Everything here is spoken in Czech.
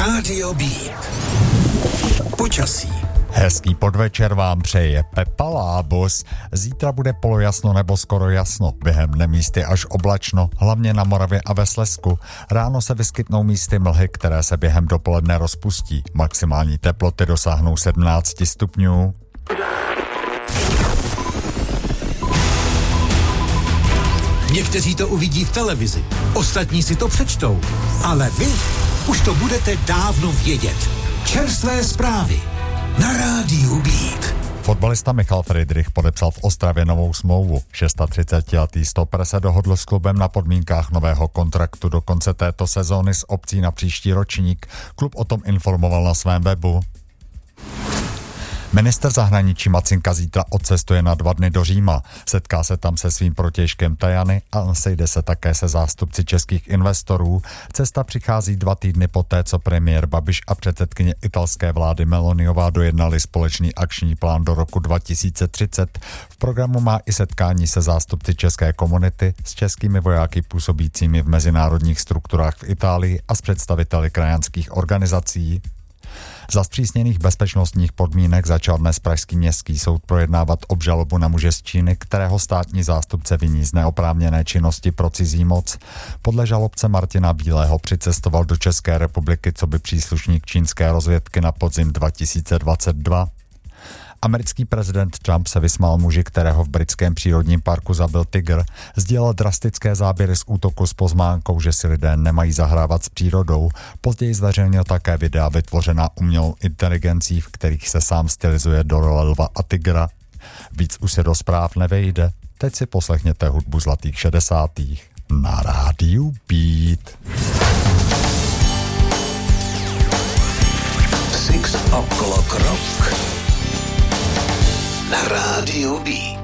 Rádio Beat. Počasí. Hezký podvečer vám přeje Pepa Lábus. Zítra bude polojasno nebo skoro jasno. Během dne místy až oblačno, hlavně na Moravě a ve Slezsku. Ráno se vyskytnou místy mlhy, které se během dopoledne rozpustí. Maximální teploty dosáhnou 17 stupňů. Někteří to uvidí v televizi, ostatní si to přečtou. Ale vy už to budete dávno vědět. Čerstvé zprávy na Rádiu Beat. Fotbalista Michal Friedrich podepsal v Ostravě novou smlouvu. 36letý stoper se dohodl s klubem na podmínkách nového kontraktu do konce této sezóny s opcí na příští ročník. Klub o tom informoval na svém webu. Ministr zahraničí Macinka zítra odcestuje na 2 dny do Říma. Setká se tam se svým protějškem Tajany a sejde se také se zástupci českých investorů. Cesta přichází 2 týdny poté, co premiér Babiš a předsedkyně italské vlády Meloniová dojednali společný akční plán do roku 2030. V programu má i setkání se zástupci české komunity, s českými vojáky působícími v mezinárodních strukturách v Itálii a s představiteli krajanských organizací. Za zpřísněných bezpečnostních podmínek začal dnes pražský městský soud projednávat obžalobu na muže z Číny, kterého státní zástupce viní z neoprávněné činnosti pro cizí moc. Podle žalobce Martina Bílého přicestoval do České republiky coby příslušník čínské rozvědky na podzim 2022. Americký prezident Trump se vysmál muži, kterého v britském přírodním parku zabil tygr. Sdělil drastické záběry z útoku s pozvánkou, že si lidé nemají zahrávat s přírodou. Později zveřejnil také videa vytvořená umělou inteligencí, v kterých se sám stylizuje do role lva a tygra. Víc už se do zpráv nevejde. Teď si poslechněte hudbu zlatých 60. na Rádiu Beat. Six O'Clock Rock na Rádiu Beat.